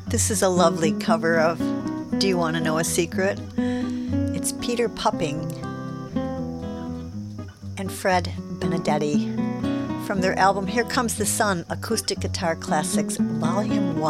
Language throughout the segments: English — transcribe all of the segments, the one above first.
This is a lovely cover of Do You Want to Know a Secret? It's Peter Pupping and Fred Benedetti from their album Here Comes the Sun, Acoustic Guitar Classics, Volume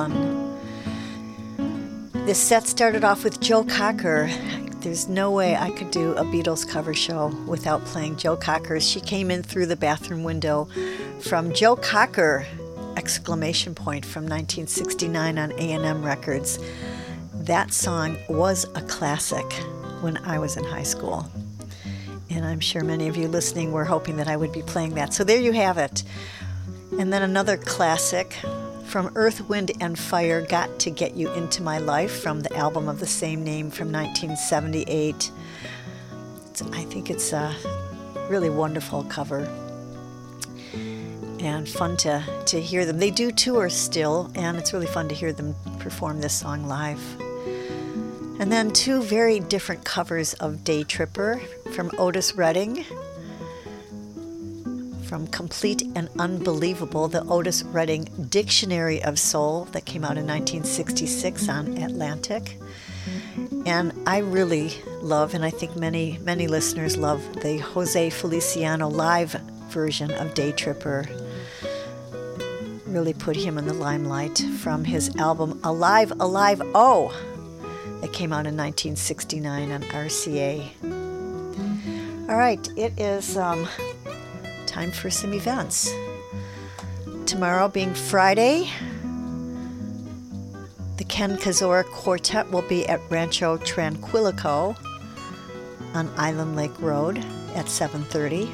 1. This set started off with Joe Cocker. There's no way I could do a Beatles cover show without playing Joe Cocker. She came in through the bathroom window from Joe Cocker! Exclamation point from 1969 on A&M Records. That song was a classic when I was in high school. And I'm sure many of you listening were hoping that I would be playing that. So there you have it. And then another classic from Earth, Wind and Fire, Got to Get You Into My Life, from the album of the same name from 1978. I think it's a really wonderful cover. And fun to hear them. They do tour still, and it's really fun to hear them perform this song live. And then two very different covers of Day Tripper from Otis Redding. From Complete and Unbelievable, the Otis Redding Dictionary of Soul that came out in 1966 on Atlantic. And I really love, and I think many listeners love, the Jose Feliciano live version of Day Tripper. Really put him in the limelight from his album Alive, Alive, Oh! That came out in 1969 on RCA. All right, it is time for some events. Tomorrow being Friday, the Ken Kazora Quartet will be at Rancho Tranquilico on Island Lake Road at 7:30.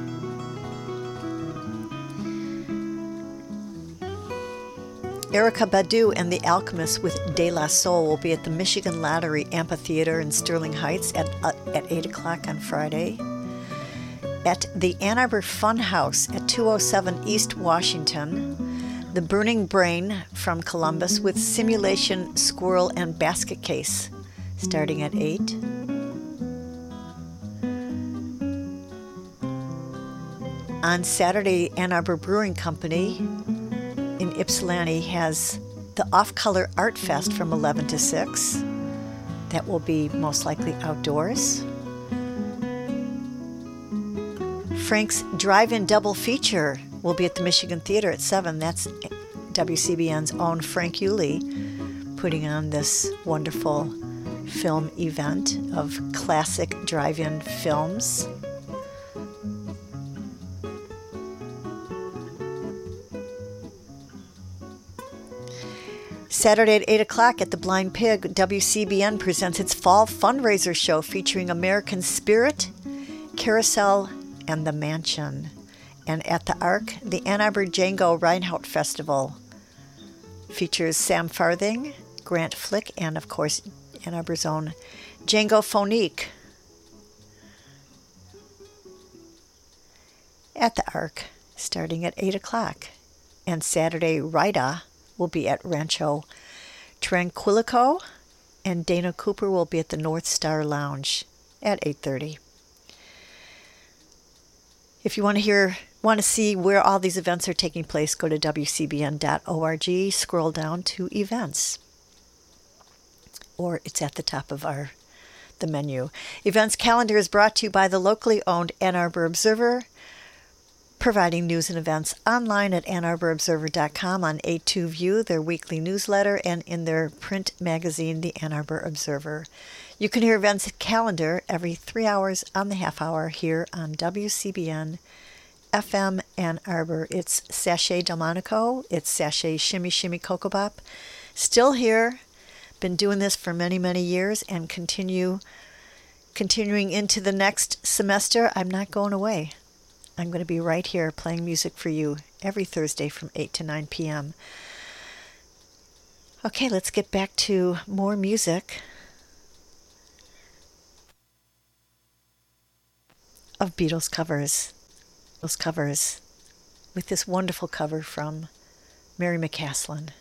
Erykah Badu and the Alchemists with De La Soul will be at the Michigan Lottery Amphitheater in Sterling Heights at 8 o'clock on Friday. At the Ann Arbor Fun House at 207 East Washington, the Burning Brain from Columbus with Simulation, Squirrel, and Basket Case, starting at 8. On Saturday, Ann Arbor Brewing Company in Ypsilanti has the Off Color Art Fest from 11 to 6. That will be most likely outdoors. Frank's Drive-In Double Feature will be at the Michigan Theater at 7. That's WCBN's own Frank Yulee putting on this wonderful film event of classic drive-in films. Saturday at 8 o'clock at the Blind Pig, WCBN presents its fall fundraiser show featuring American Spirit, Carousel, and The Mansion. And at the Ark, the Ann Arbor Django Reinhardt Festival features Sam Farthing, Grant Flick, and of course Ann Arbor's own Django Phonique. At the Ark, starting at 8 o'clock. And Saturday, Rida will be at Rancho Tranquilico, and Dana Cooper will be at the North Star Lounge at 8:30. If you want to see where all these events are taking place, go to wcbn.org, scroll down to events, or it's at the top of the menu. Events calendar is brought to you by the locally owned Ann Arbor Observer, providing news and events online at AnnArborObserver.com, on A2 View, their weekly newsletter, and in their print magazine, the Ann Arbor Observer. You can hear events calendar every 3 hours on the half hour here on WCBN FM Ann Arbor. It's Sachet Delmonico. It's Sachet Shimmy Shimmy Cocoa Bop. Still here. Been doing this for many, many years, and continuing into the next semester. I'm not going away. I'm going to be right here playing music for you every Thursday from 8 to 9 p.m. Okay, let's get back to more music of Beatles covers. Those covers with this wonderful cover from Mary McCaslin.